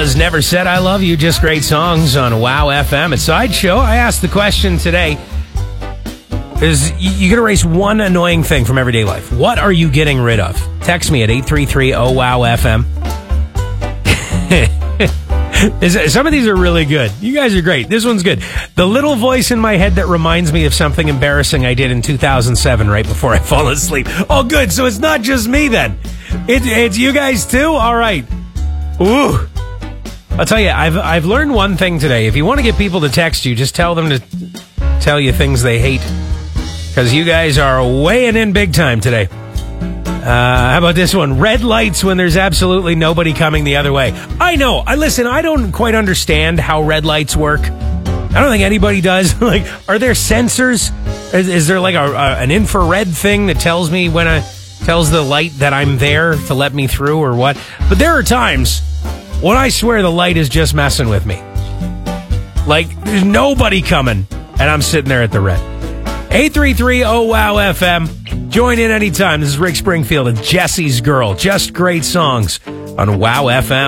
was Never Said I Love You, just great songs on Wow FM. It's Sideshow. I asked the question today, is you can erase one annoying thing from everyday life. What are you getting rid of? Text me at 833-OWOW-FM. Some of these are really good. You guys are great. This one's good. The little voice in my head that reminds me of something embarrassing I did in 2007 right before I fall asleep. Oh, good. So it's not just me then. It's you guys too? All right. Ooh. I'll tell you, I've learned one thing today. If you want to get people to text you, just tell them to tell you things they hate. Because you guys are weighing in big time today. How about this one? Red lights when there's absolutely nobody coming the other way. I know. Listen, I don't quite understand how red lights work. I don't think anybody does. Like, are there sensors? Is there like an infrared thing that tells me tells the light that I'm there to let me through or what? But there are times when I swear the light is just messing with me. Like, there's nobody coming, and I'm sitting there at the red. 833-OWOW-FM. Join in anytime. This is Rick Springfield and Jesse's Girl. Just great songs on Wow FM.